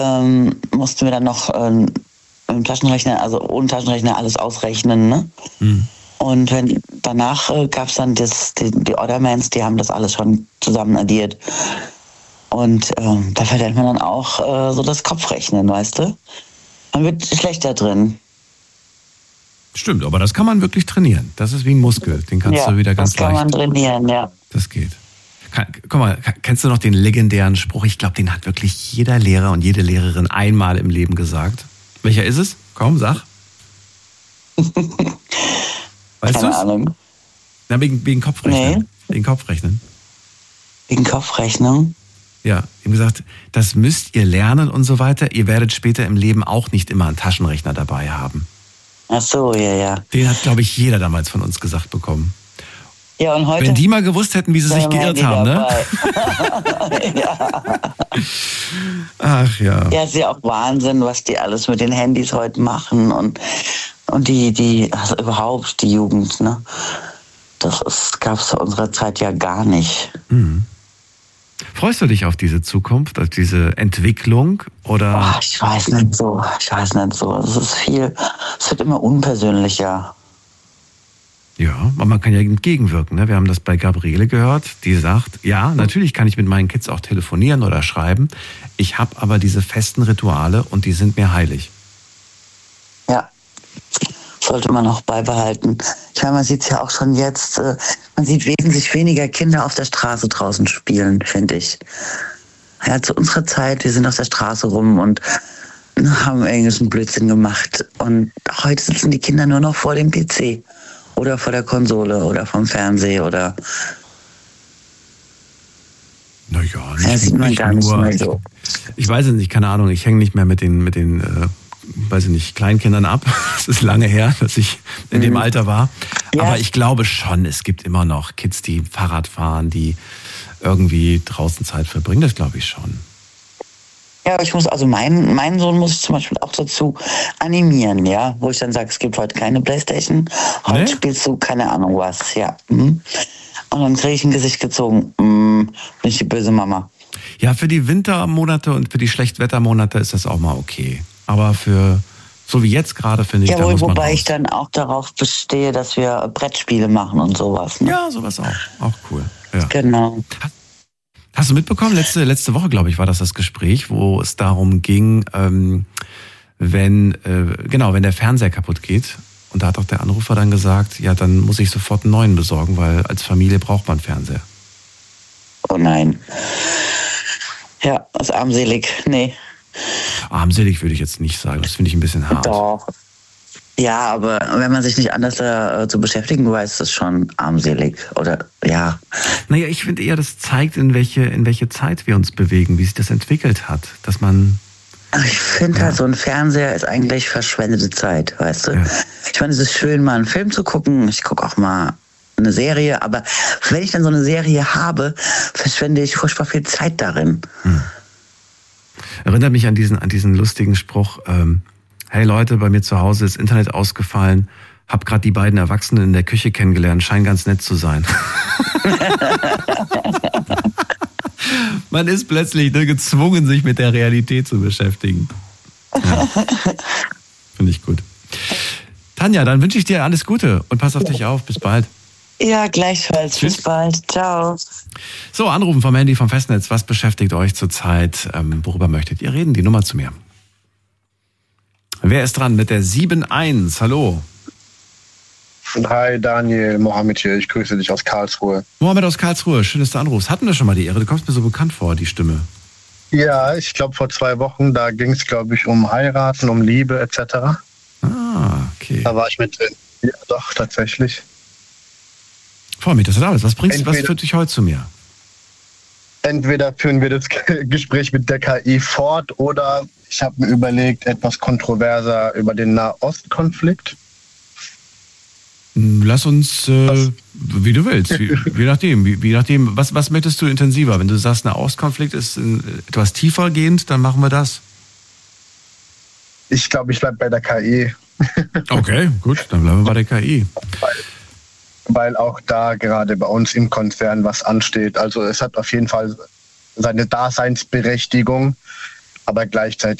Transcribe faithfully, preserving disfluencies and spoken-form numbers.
ähm, mussten wir dann noch ähm, im Taschenrechner, also ohne Taschenrechner alles ausrechnen, ne? Mhm. Und wenn, danach äh, gab es dann das, die, die Ordermans, die haben das alles schon zusammen addiert. Und ähm, da verlernt man dann auch äh, so das Kopfrechnen, weißt du? Man wird schlechter drin. Stimmt, aber das kann man wirklich trainieren. Das ist wie ein Muskel, den kannst ja, du wieder ganz leicht... das kann man trainieren, ja. Das geht. Kann, guck mal, kennst du noch den legendären Spruch? Ich glaube, den hat wirklich jeder Lehrer und jede Lehrerin einmal im Leben gesagt. Welcher ist es? Komm, sag. Weißt Keine du's? Ahnung. Na, wegen, wegen Kopfrechnen. Nee. Wegen Kopfrechnen. Wegen Kopfrechnung? Ja, ihm gesagt, das müsst ihr lernen und so weiter. Ihr werdet später im Leben auch nicht immer einen Taschenrechner dabei haben. Ach so, ja, ja. Den hat, glaube ich, jeder damals von uns gesagt bekommen. Ja, und heute... Wenn die mal gewusst hätten, wie sie sich geirrt haben, ne? Ja. Ach ja. Ja, ist ja auch Wahnsinn, was die alles mit den Handys heute machen und, und die, die, also überhaupt die Jugend, ne? Das gab es zu unserer Zeit ja gar nicht. Mhm. Freust du dich auf diese Zukunft, auf diese Entwicklung? Oder? Oh, ich weiß nicht so, ich weiß nicht so. Es ist viel, es wird immer unpersönlicher. Ja, aber man kann ja entgegenwirken. Ne? Wir haben das bei Gabriele gehört, die sagt, ja, natürlich kann ich mit meinen Kids auch telefonieren oder schreiben. Ich habe aber diese festen Rituale und die sind mir heilig. Ja, sollte man auch beibehalten. Ich meine, man sieht es ja auch schon jetzt, äh, man sieht wesentlich weniger Kinder auf der Straße draußen spielen, finde ich. Ja, zu unserer Zeit, wir sind auf der Straße rum und haben irgendeinen Blödsinn gemacht. Und heute sitzen die Kinder nur noch vor dem P C. Oder vor der Konsole oder vom Fernseher oder... Naja, nicht, ja, sieht man nicht gar nicht nur. mehr so. Ich, ich weiß es nicht, keine Ahnung, ich hänge nicht mehr mit den, mit den äh, weiß ich nicht, Kleinkindern ab. Es ist lange her, dass ich in mhm. dem Alter war. Ja. Aber ich glaube schon, es gibt immer noch Kids, die Fahrrad fahren, die irgendwie draußen Zeit verbringen. Das glaube ich schon. Ja, ich muss, also meinen mein Sohn muss ich zum Beispiel auch dazu animieren, ja, wo ich dann sage, es gibt heute keine Playstation, heute nee? spielst du keine Ahnung was, ja. Mhm. Und dann kriege ich ein Gesicht gezogen, mhm. bin ich die böse Mama. Ja, für die Wintermonate und für die Schlechtwettermonate ist das auch mal okay. Aber für, so wie jetzt gerade, finde ich, ja, da muss man wobei raus. ich dann auch darauf bestehe, dass wir Brettspiele machen und sowas. Ne? Ja, sowas auch, auch cool. Ja. Genau. Hast du mitbekommen, letzte, letzte Woche, glaube ich, war das das Gespräch, wo es darum ging, ähm, wenn, äh, genau, wenn der Fernseher kaputt geht. Und da hat auch der Anrufer dann gesagt, ja, dann muss ich sofort einen neuen besorgen, weil als Familie braucht man Fernseher. Oh nein. Ja, das ist armselig. Nee. Armselig würde ich jetzt nicht sagen, das finde ich ein bisschen hart. Doch. Ja, aber wenn man sich nicht anders äh, zu beschäftigen weiß, ist das schon armselig. Oder, ja. Naja, ich finde eher, das zeigt, in welche, in welche Zeit wir uns bewegen, wie sich das entwickelt hat. Dass man... Ich finde ja. halt, so ein Fernseher ist eigentlich verschwendete Zeit, weißt du. Ja. Ich meine, es ist schön, mal einen Film zu gucken. Ich gucke auch mal eine Serie. Aber wenn ich dann so eine Serie habe, verschwende ich furchtbar viel Zeit darin. Hm. Erinnert mich an diesen, an diesen lustigen Spruch, ähm, hey Leute, bei mir zu Hause ist Internet ausgefallen, hab gerade die beiden Erwachsenen in der Küche kennengelernt, scheinen ganz nett zu sein. Man ist plötzlich ne, gezwungen, sich mit der Realität zu beschäftigen. Ja. Finde ich gut. Tanja, dann wünsche ich dir alles Gute und pass auf dich auf. Bis bald. Ja, gleichfalls. Tschüss. Bis bald. Ciao. So, anrufen vom Handy vom Festnetz. Was beschäftigt euch zurzeit? Ähm, worüber möchtet ihr reden? Die Nummer zu mir. Wer ist dran mit der sieben eins? Hallo. Hi Daniel, Mohammed hier. Ich grüße dich aus Karlsruhe. Mohammed aus Karlsruhe, schön, dass du anrufst. Hatten wir schon mal die Ehre? Du kommst mir so bekannt vor, die Stimme. Ja, ich glaube vor zwei Wochen, da ging es, glaube ich, um Heiraten, um Liebe et cetera. Ah, okay. Da war ich mit drin. Ja, doch, tatsächlich. Freue mich, dass du da bist. Was bringst du, was Entweder- führt dich heute zu mir? Entweder führen wir das Gespräch mit der K I fort oder ich habe mir überlegt, etwas kontroverser über den Nahostkonflikt. Lass uns, äh, wie du willst, wie, je nachdem. Wie, wie nachdem was, was möchtest du intensiver? Wenn du sagst, ein Nahostkonflikt ist in, etwas tiefer gehend, dann machen wir das. Ich glaube, ich bleibe bei der K I. Okay, gut, dann bleiben wir bei der K I. Weil, weil auch da gerade bei uns im Konzern was ansteht. Also es hat auf jeden Fall seine Daseinsberechtigung. aber gleichzeitig